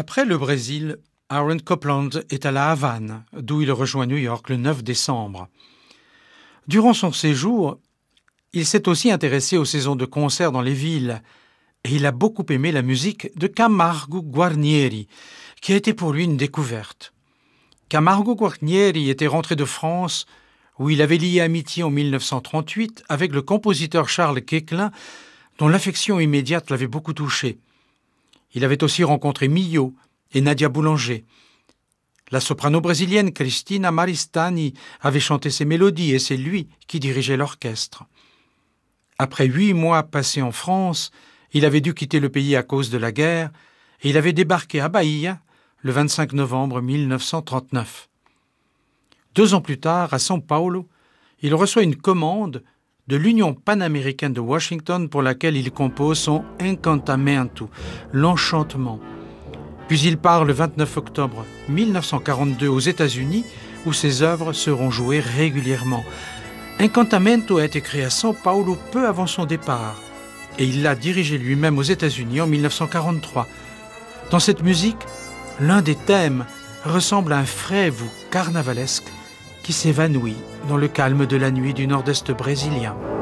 Après le Brésil, Aaron Copland est à La Havane, d'où il rejoint New York le 9 décembre. Durant son séjour, il s'est aussi intéressé aux saisons de concerts dans les villes et il a beaucoup aimé la musique de Camargo Guarnieri, qui a été pour lui une découverte. Camargo Guarnieri était rentré de France où il avait lié amitié en 1938 avec le compositeur Charles Koechlin, dont l'affection immédiate l'avait beaucoup touché. Il avait aussi rencontré Milhaud et Nadia Boulanger. La soprano brésilienne Cristina Maristany avait chanté ses mélodies et c'est lui qui dirigeait l'orchestre. Après 8 mois passés en France, il avait dû quitter le pays à cause de la guerre et il avait débarqué à Bahia le 25 novembre 1939. 2 ans plus tard, à São Paulo, il reçoit une commande de l'Union panaméricaine de Washington pour laquelle il compose son Encantamento, l'enchantement. Puis il part le 29 octobre 1942 aux États-Unis où ses œuvres seront jouées régulièrement. Encantamento a été créé à São Paulo peu avant son départ et il l'a dirigé lui-même aux États-Unis en 1943. Dans cette musique, l'un des thèmes ressemble à un frèvou carnavalesque qui s'évanouit dans le calme de la nuit du nord-est brésilien.